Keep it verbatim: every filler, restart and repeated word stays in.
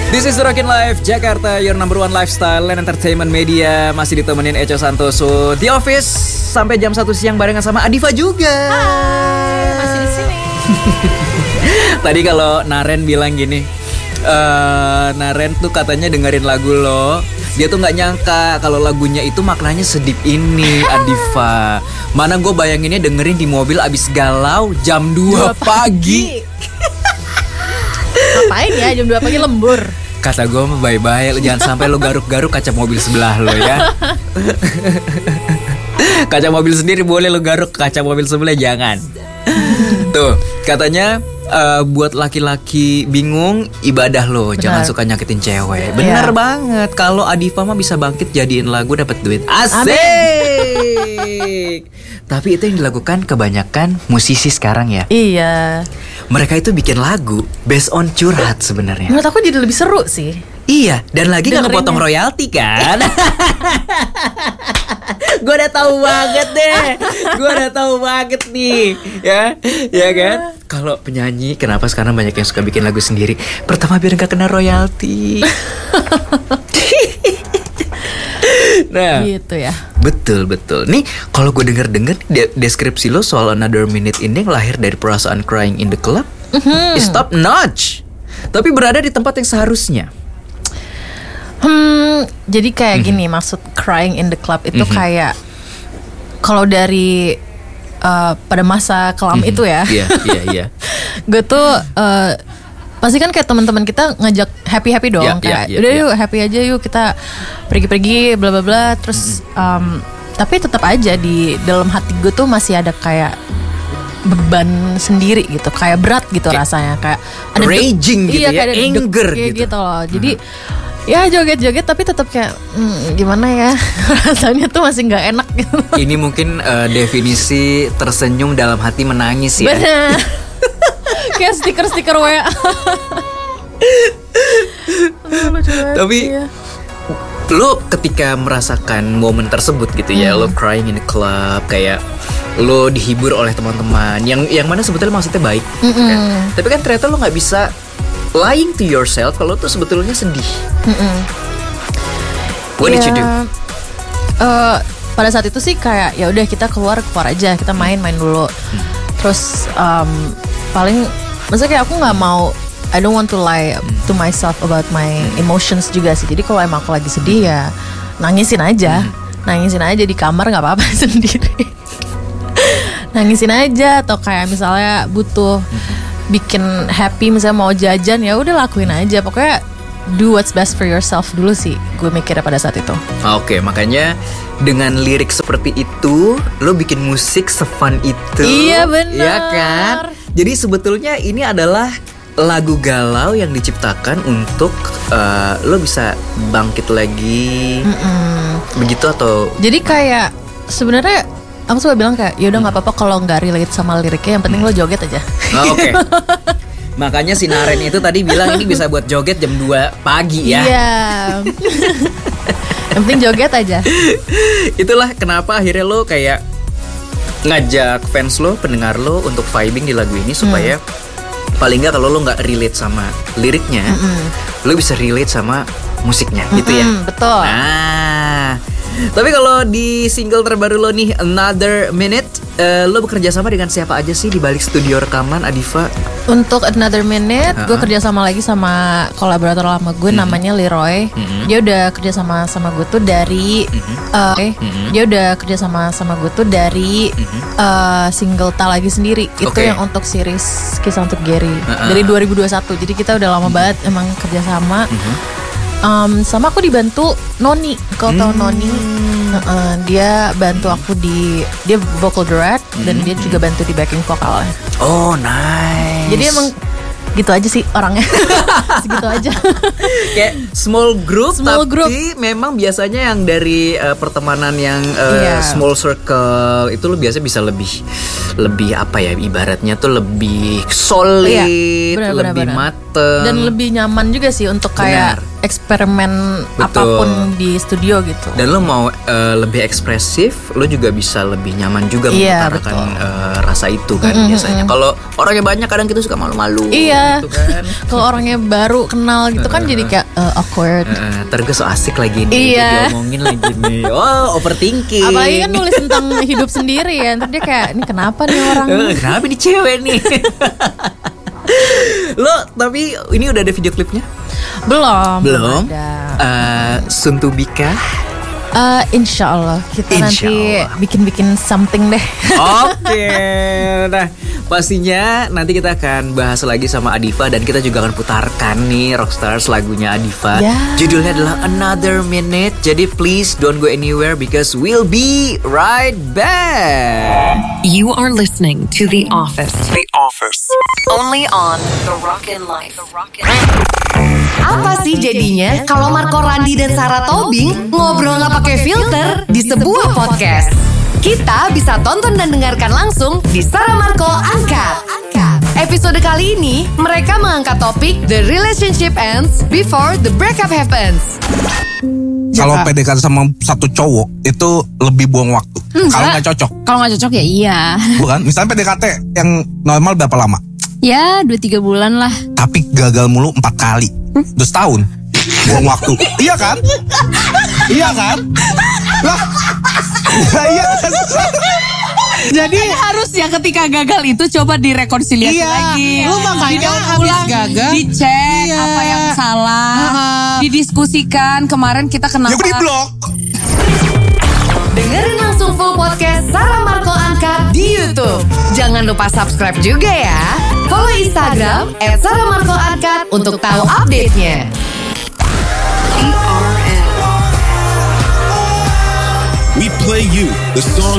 This is Rockin' Life Jakarta, your number one lifestyle and entertainment media. Masih ditemenin Echo Santoso The Office sampai jam satu siang barengan sama Adifa juga. Hai, masih di sini. Tadi kalau Naren bilang gini, uh, Naren tuh katanya dengerin lagu lo, dia tuh nggak nyangka kalau lagunya itu maknanya sedip ini, Adifa. Mana gue bayanginnya dengerin di mobil abis galau jam dua pagi. Ngapain ya jam dua pagi lembur? Kata gue mah bye-bye, lu jangan sampai lu garuk-garuk kaca mobil sebelah lo ya. Kaca mobil sendiri boleh, lu garuk kaca mobil sebelah jangan. Tuh, katanya uh, buat laki-laki bingung ibadah lo, benar. Jangan suka nyakitin cewek. Bener yeah. banget. Kalau Adifa mah bisa bangkit jadiin lagu dapat duit. Asik. Tapi itu yang dilakukan kebanyakan musisi sekarang ya. Iya. Mereka itu bikin lagu based on curhat sebenarnya. Menurut aku jadi lebih seru sih. Iya, dan lagi nggak kepotong royalti kan? Gue udah tahu banget deh, gue udah tahu banget nih, ya, ya kan? Kalau penyanyi, kenapa sekarang banyak yang suka bikin lagu sendiri? Pertama biar nggak kena royalti. Nah, gitu ya. Betul betul. Nih, kalau gue denger-denger de- deskripsi lo soal Another Minute ini lahir dari perasaan crying in the club, mm-hmm. is top notch. Tapi berada di tempat yang seharusnya. Hmm, jadi kayak mm-hmm. gini, maksud crying in the club itu mm-hmm. kayak kalau dari uh, pada masa kelam mm-hmm. itu ya. Iya iya iya. Gue tuh uh, pasti kan kayak teman-teman kita ngajak happy-happy dong, yeah, kayak yeah, yeah, udah yeah. yuk happy aja yuk kita pergi-pergi bla bla bla. Terus mm-hmm. um, tapi tetap aja di dalam hati gue tuh masih ada kayak beban sendiri gitu, kayak berat gitu kayak rasanya, kayak ada raging gitu, iya, ya, anger gitu. gitu loh. Jadi mm-hmm. ya joget-joget tapi tetap kayak hmm, gimana ya, rasanya tuh masih nggak enak gitu. Ini mungkin uh, definisi tersenyum dalam hati menangis ya. Bener. Kayak stiker-stiker W A. Tapi ya. Lo ketika merasakan momen tersebut gitu ya, hmm. lo crying in the club, kayak lo dihibur oleh teman-teman yang yang mana sebetulnya maksudnya baik, mm-hmm. kan? Tapi kan ternyata lo nggak bisa lying to yourself kalau tuh sebetulnya sedih. Mm-hmm. What yeah. did you do? Uh, pada saat itu sih kayak ya udah kita keluar keluar aja, kita main-main dulu. Hmm. Terus um, paling maksudnya kayak aku nggak mau, I don't want to lie to myself about my emotions juga sih. Jadi kalau emang aku lagi sedih ya nangisin aja, hmm. nangisin aja di kamar nggak apa-apa sendiri. Nangisin aja, atau kayak misalnya butuh bikin happy, misalnya mau jajan ya udah lakuin aja. Pokoknya do what's best for yourself dulu sih, gue mikirnya pada saat itu. Oke, makanya dengan lirik seperti itu lo bikin musik se-fun itu. Iya benar. Iya kan? Jadi sebetulnya ini adalah lagu galau yang diciptakan untuk uh, lo bisa bangkit lagi. Mm-mm. Begitu atau? Jadi kayak sebenarnya aku suka bilang kayak ya udah nggak apa-apa kalau nggak relate sama liriknya, yang penting lo joget aja. Oh, oke. Okay. Makanya si Naren itu tadi bilang ini bisa buat joget jam dua pagi ya. Iya. Yang penting joget aja. Itulah kenapa akhirnya lo kayak ngajak fans lo, pendengar lo untuk vibing di lagu ini supaya hmm. paling nggak kalau lo nggak relate sama liriknya, mm-mm. lo bisa relate sama musiknya, mm-mm, gitu ya. Betul. Nah, tapi kalau di single terbaru lo nih, Another Minute, uh, lo bekerja sama dengan siapa aja sih di balik studio rekaman, Adifa? Untuk Another Minute, uh-huh. gue kerja sama lagi sama kolaborator lama gue, mm-hmm. namanya Leroy. Mm-hmm. Dia udah kerja sama sama gue tuh dari, mm-hmm. uh, mm-hmm. dia udah kerja sama sama gue tuh dari mm-hmm. uh, single Tak Lagi Sendiri. Okay. Itu yang untuk series Kisah Untuk Gary, uh-huh. dari dua ribu dua puluh satu. Jadi kita udah lama mm-hmm. banget emang kerja sama. Mm-hmm. Um, sama aku dibantu Noni, kau tahu hmm. Noni, uh, dia bantu aku di, dia vocal direct hmm. dan dia juga bantu di backing vokal. Oh nice. Jadi emang gitu aja sih orangnya. Segitu aja. Kayak small group, small tapi group. memang biasanya yang dari uh, pertemanan yang uh, yeah. small circle itu lo biasa bisa lebih lebih apa ya, ibaratnya tuh lebih solid, yeah. bener, bener, lebih bener. mateng dan lebih nyaman juga sih untuk kayak. Benar. eksperimen Betul. apapun di studio gitu. Dan lo mau uh, lebih ekspresif, lo juga bisa lebih nyaman juga Iya, mengutarakan uh, rasa itu kan mm-hmm. biasanya. Kalau orangnya banyak kadang kita suka malu-malu. Iya. Gitu kan. Kalau orangnya baru kenal gitu kan uh, jadi kayak uh, awkward. Uh, terus so asik lagi nih, iya. diomongin lagi nih. Oh, overthinking. Apalagi kan nulis tentang hidup sendiri ya. Ntar dia kayak, ini kenapa nih orang? Uh, kenapa nih cewek nih? Lo tapi ini udah ada video klipnya? Belum. Belum. Ada. Uh, soon to be kah? Uh, insya Allah kita Insya nanti Allah. bikin-bikin something deh. Oke, nah pastinya nanti kita akan bahas lagi sama Adifa dan kita juga akan putarkan nih Rockstars lagunya Adifa. Yeah. Judulnya adalah Another Minute. Jadi please don't go anywhere because we'll be right back. You are listening to The Office. The Office. Only on The Rockin' Life. The Rockin' Life. Apa sih jadinya kalau Marco Randi dan Sarah Tobing ngobrol nggak pakai filter di sebuah podcast? Kita bisa tonton dan dengarkan langsung di Sarah Marco Angkat. Episode kali ini mereka mengangkat topik The Relationship Ends Before the Breakup Happens. Kalau P D K T sama satu cowok itu lebih buang waktu. Kalau nggak cocok. Kalau nggak cocok ya iya. Bukan? Misalnya P D K T yang normal berapa lama? Ya dua tiga bulan lah. Tapi gagal mulu empat kali. Hmm? Udah setahun. Buang waktu. Iya kan? Iya kan? Lah. Ya, iya kan? Jadi harus ya ketika gagal itu coba direkonsiliasi iya, lagi. Lu makanya habis gagal dicek iya. apa yang salah, uh-huh. didiskusikan kemarin kita kenapa. Ya di blok. Dengerin langsung full podcast Sarah Marco Angkat di YouTube. Jangan lupa subscribe juga ya. Follow Instagram et sarah marco angkat untuk tahu update-nya. T R N We play you the song